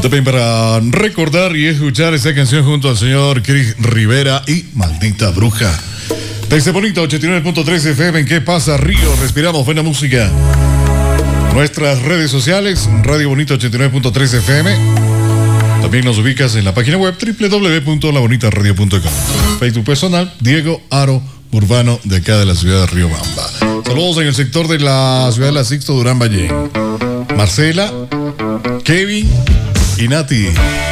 También para recordar y escuchar esta canción junto al señor Chris Rivera y Maldita Bruja. Desde Bonita 89.3 FM, ¿en qué pasa Río? Respiramos buena música. Nuestras redes sociales, Radio Bonita 89.3 FM. También nos ubicas en la página web www.labonitaradio.com. Facebook personal, Diego Aro Urbano, de acá de la ciudad de Riobamba. Saludos en el sector de la ciudad de La Sixto, Durán Valle. Marcela, Kevin y Nati.